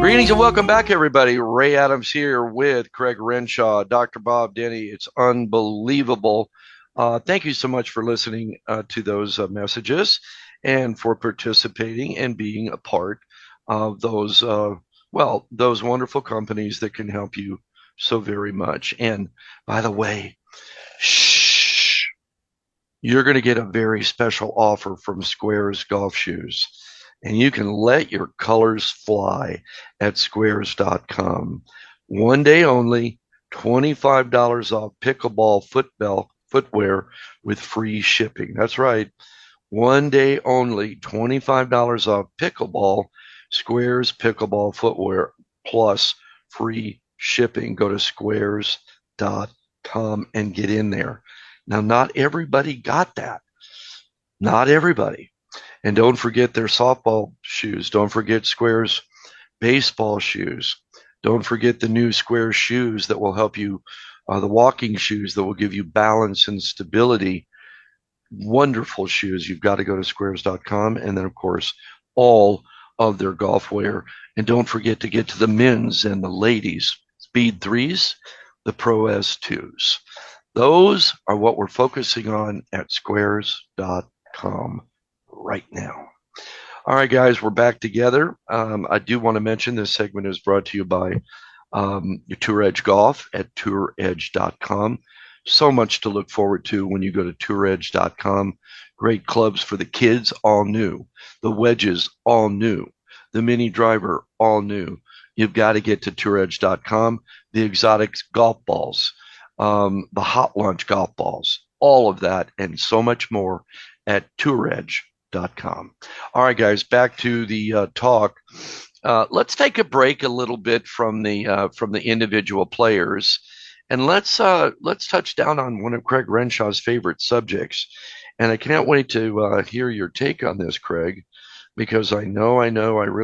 Greetings and welcome back, everybody. Ray Adams here with Craig Renshaw, Dr. Bob Denny. It's unbelievable. Thank you so much for listening to those messages and for participating and being a part of those wonderful companies that can help you so very much. And by the way, shh, you're going to get a very special offer from Squares Golf Shoes, and you can let your colors fly at squares.com. One day only, $25 off pickleball footwear with free shipping. That's right. One day only, $25 off pickleball, Squares pickleball footwear plus free shipping. Go to squares.com and get in there. Now, not everybody got that. Not everybody. And don't forget their softball shoes. Don't forget Squares baseball shoes. Don't forget the new Squares shoes that will help you, the walking shoes that will give you balance and stability. Wonderful shoes. You've got to go to squares.com. And then, of course, all of their golf wear. And don't forget to get to the men's and the ladies' Speed 3s, the Pro S2s. Those are what we're focusing on at squares.com right now. All right, guys, we're back together. I do want to mention this segment is brought to you by Tour Edge Golf at touredge.com. So much to look forward to when you go to touredge.com. Great clubs for the kids, all new. The wedges, all new. The mini driver, all new. You've got to get to touredge.com. The exotic golf balls, the hot lunch golf balls, all of that and so much more at touredge.com. All right, guys, back to the talk. Let's take a break a little bit from the individual players, and let's touch down on one of Craig Renshaw's favorite subjects. And I can't wait to hear your take on this, Craig, because I know I really